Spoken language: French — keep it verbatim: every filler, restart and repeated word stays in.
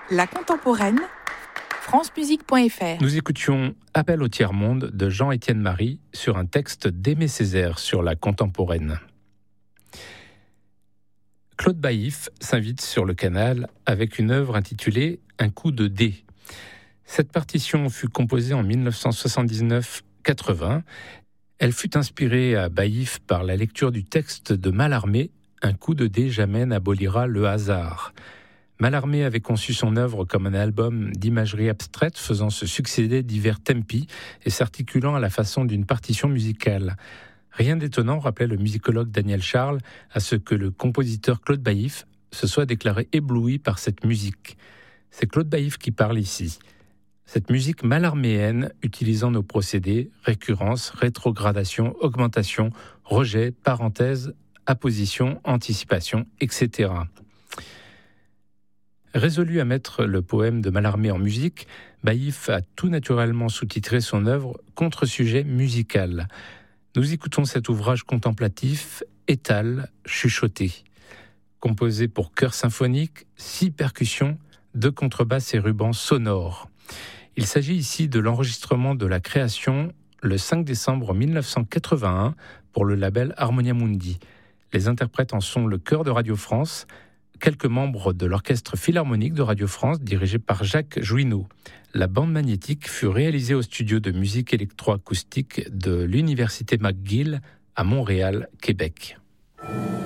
La contemporaine, france musique point f r. Nous écoutions Appel au tiers-monde de Jean-Étienne Marie sur un texte d'Aimé Césaire sur la contemporaine. Claude Baillif s'invite sur le canal avec une œuvre intitulée Un coup de dé. Cette partition fut composée en dix-neuf cent soixante-dix-neuf quatre-vingts. Elle fut inspirée à Baillif par la lecture du texte de Mallarmé, Un coup de dé jamais n'abolira le hasard. Mallarmé avait conçu son œuvre comme un album d'imagerie abstraite faisant se succéder divers tempi et s'articulant à la façon d'une partition musicale. Rien d'étonnant, rappelait le musicologue Daniel Charles, à ce que le compositeur Claude Baillif se soit déclaré ébloui par cette musique. C'est Claude Baillif qui parle ici. Cette musique mallarméenne, utilisant nos procédés, récurrence, rétrogradation, augmentation, rejet, parenthèse, apposition, anticipation, et cetera. Résolu à mettre le poème de Mallarmé en musique, Baillif a tout naturellement sous-titré son œuvre Contre-sujet musical. Nous écoutons cet ouvrage contemplatif, étale, chuchoté. Composé pour chœur symphonique, six percussions, deux contrebasses et rubans sonores. Il s'agit ici de l'enregistrement de la création le cinq décembre dix-neuf cent quatre-vingt-un pour le label Harmonia Mundi. Les interprètes en sont le chœur de Radio France, quelques membres de l'orchestre philharmonique de Radio France dirigé par Jacques Jouineau. La bande magnétique fut réalisée au studio de musique électroacoustique de l'Université McGill à Montréal, Québec.